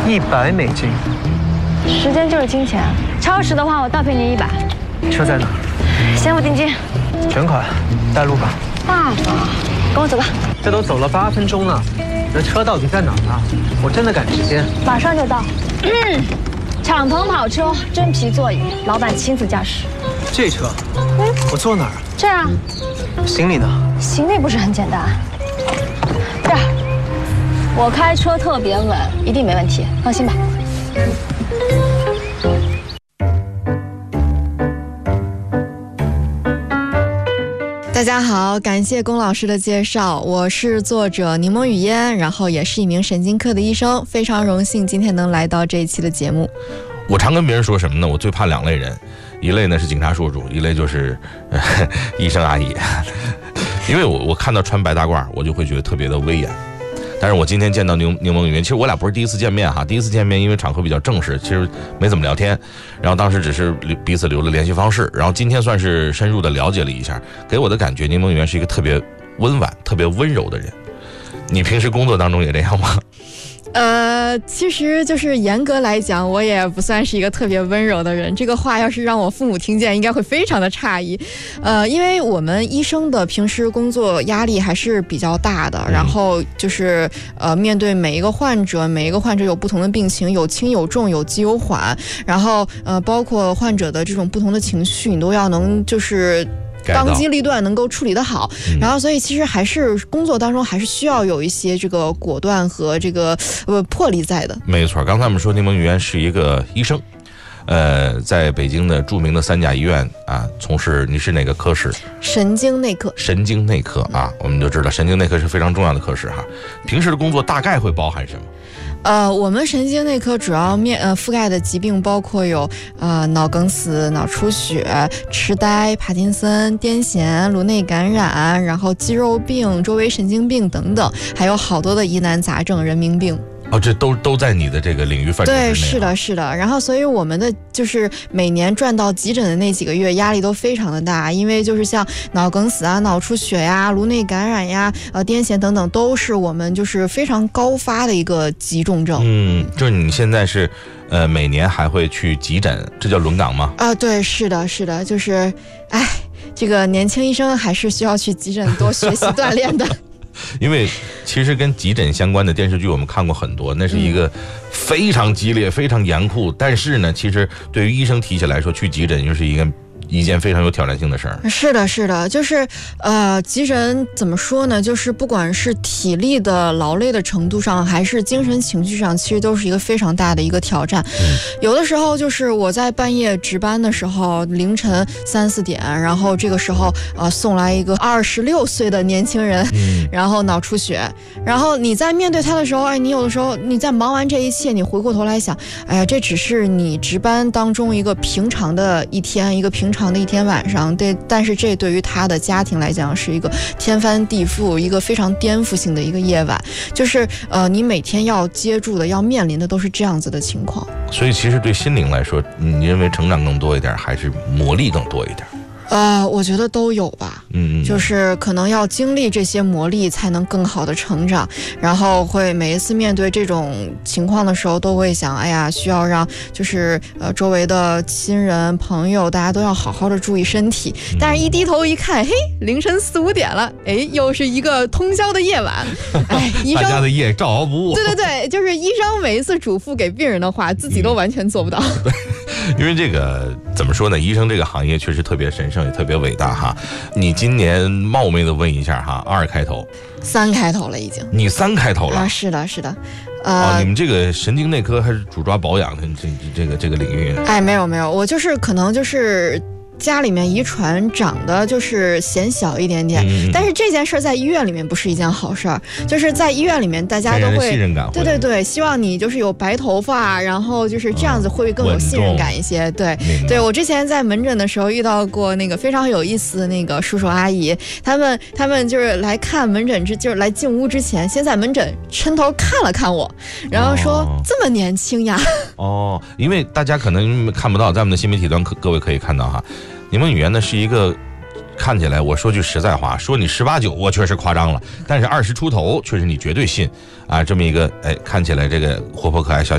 $100。 时间就是金钱，超时的话我倒赔你100。 车在哪？ 先付定金， 全款，带路吧。 大方，跟我走吧。 这都走了8分钟了，你的车到底在哪啊？我真的赶时间。 马上就到。敞篷跑车，真皮座椅，老板亲自驾驶。 这车，我坐哪儿？ 这儿啊。 行李呢？ 行李不是很简单。这儿，我开车特别稳，一定没问题，放心吧。 大家好，感谢龚老师的介绍，我是作者柠檬雨嫣，然后也是一名神经科的医生，非常荣幸今天能来到这一期的节目。 我常跟别人说什么呢？我最怕2类人，一类呢是警察叔叔，一类就是医生阿姨。因为我看到穿白大褂，我就会觉得特别的威严。但是我今天见到柠檬雨嫣，其实我俩不是第一次见面哈，第一次见面因为场合比较正式，其实没怎么聊天，然后当时只是彼此留了联系方式，然后今天算是深入的了解了一下，给我的感觉柠檬雨嫣是一个特别温婉、特别温柔的人。你平时工作当中也这样吗？ 其实就是严格来讲，我也不算是一个特别温柔的人。这个话要是让我父母听见，应该会非常的诧异。因为我们医生的平时工作压力还是比较大的，然后就是面对每一个患者有不同的病情，有轻有重，有急有缓，然后包括患者的这种不同的情绪，你都要能就是当机立断，能够处理得好。然后所以其实还是工作当中还是需要有一些这个果断和这个魄力在的。 没错，刚才我们说柠檬雨嫣是一个医生，在北京的著名的3甲医院啊，从事你是哪个科室？ 神经内科。神经内科啊，我们就知道神经内科是非常重要的科室哈。平时的工作大概会包含什么？ 我们神经内科主要覆盖的疾病包括有脑梗死、脑出血、痴呆、帕金森、癫痫、颅内感染，然后肌肉病、周围神经病等等，还有好多的疑难杂症、人民病。 这都在你的这个领域范畴之内。 对，是的。然后所以我们的就是每年转到急诊的那几个月压力都非常的大，因为就是像脑梗死啊、脑出血呀、颅内感染呀、癫痫等等，都是我们就是非常高发的一个急重症。 就是你现在是每年还会去急诊，这叫轮岗吗？ 对，是的，就是这个年轻医生还是需要去急诊多学习锻炼的。 因为其实跟急诊相关的电视剧我们看过很多，那是一个非常激烈、非常严酷，但是呢，其实对于医生提起来说，去急诊又是一件非常有挑战性的事儿。 是的，就是急诊怎么说呢？就是不管是体力的劳累的程度上，还是精神情绪上，其实都是一个非常大的一个挑战。有的时候就是我在半夜值班的时候，凌晨3、4点，然后这个时候送来一个26岁的年轻人，然后脑出血，然后你在面对他的时候，你有的时候你在忙完这一切，你回过头来想，这只是你值班当中一个平常的一天，一个平常的一天晚上，但是这对于他的家庭来讲是一个天翻地覆，一个非常颠覆性的一个夜晚，就是你每天要接触的、要面临的都是这样子的情况。 所以其实对心灵来说，你认为成长更多一点，还是磨砺更多一点？ 我觉得都有吧。就是可能要经历这些磨砺，才能更好的成长。然后会每一次面对这种情况的时候，都会想，需要让就是周围的亲人朋友，大家都要好好的注意身体。但是一低头一看，凌晨4、5点了，又是一个通宵的夜晚。医生大家的夜照熬不误。 对，就是医生每一次嘱咐给病人的话，自己都完全做不到。 对，因为这个怎么说呢？医生这个行业确实特别神圣，也特别伟大哈。你今年冒昧的问一下哈，2开头 ，3开头了已经。 你3开头了？ 是的。 你们这个神经内科还是主抓保养的这个领域？ 没有，我就是可能就是家里面遗传长得就是显小一点点，但是这件事在医院里面不是一件好事儿，就是在医院里面大家都会信任感， 对，希望你就是有白头发，然后就是这样子会更有信任感一些。对，我之前在门诊的时候遇到过那个非常有意思的那个叔叔阿姨，他们就是来看门诊就是来进屋之前，先在门诊抻头看了看我，然后说这么年轻呀。 因为大家可能看不到，在我们的新媒体端各位可以看到哈，柠檬语言呢是一个看起来，我说句实在话，说你18、19我确实夸张了，但是20出头确实你绝对信啊，这么一个看起来这个活泼可爱小